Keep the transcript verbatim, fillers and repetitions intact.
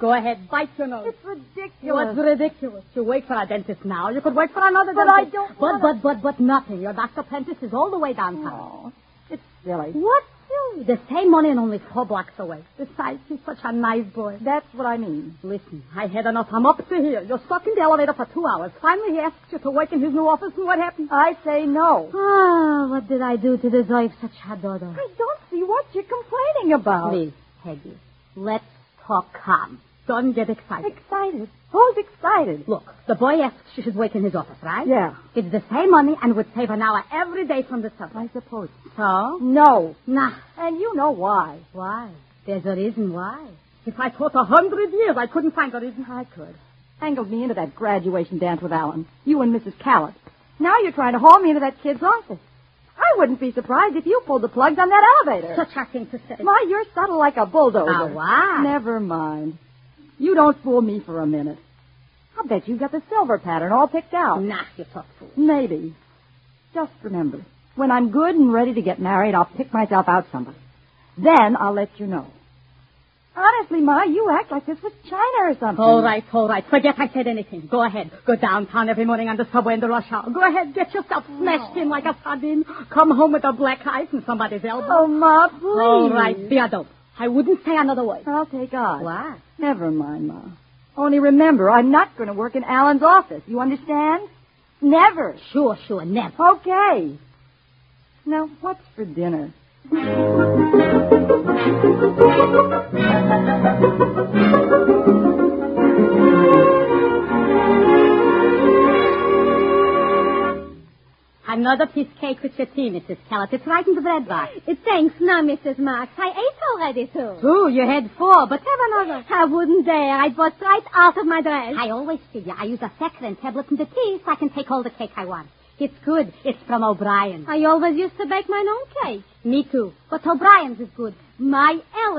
Go ahead, bite your nose. It's ridiculous. What's ridiculous? You wait for a dentist now. You could wait for another but dentist. I don't But, wanna... but, but, but nothing. Your Doctor Prentice is all the way downtown. Oh, it's silly. What silly? The same money and only four blocks away. Besides, he's such a nice boy. That's what I mean. Listen, I had enough. I'm up to here. You're stuck in the elevator for two hours. Finally, he asks you to work in his new office, and what happened? I say no. Ah, what did I do to deserve such a daughter? I don't see what you're complaining about. Please, Peggy, let's talk calm. Don't get excited. Excited? Who's excited? Look, the boy asks she should work in his office, right? Yeah. It's the same money and would save an hour every day from the subway. I suppose. So? No. Nah. And you know why. Why? There's a reason why. If I taught a hundred years, I couldn't find a reason. I could. Angled me into that graduation dance with Alan. You and Missus Callett. Now you're trying to haul me into that kid's office. I wouldn't be surprised if you pulled the plugs on that elevator. Such a thing to say. My, you're subtle like a bulldozer. Ah, why? Never mind. You don't fool me for a minute. I'll bet you got the silver pattern all picked out. Nah, you talk fool. Maybe. Just remember, when I'm good and ready to get married, I'll pick myself out somebody. Then I'll let you know. Honestly, Ma, you act like this was China or something. All right, all right. Forget I said anything. Go ahead. Go downtown every morning on the subway in the rush hour. Go ahead. Get yourself smashed in like a sardine. Come home with a black eye from somebody's elbow. Oh, Ma, please. All right, be adult. I wouldn't say another word. I'll take odds. What? Never mind, Ma. Only remember, I'm not going to work in Alan's office. You understand? Never. Sure, sure, never. Okay. Now, what's for dinner? Another piece of cake with your tea, Missus Callett. It's right in the bread box. Thanks, no, Missus Marks. I ate already, too. Two, you had four, but have another. I wouldn't dare. I'd bust right out of my dress. I always figure I use a saccharine tablet in the tea so I can take all the cake I want. It's good. It's from O'Brien. I always used to bake my own cake. Me too. But O'Brien's is good. My Ellen.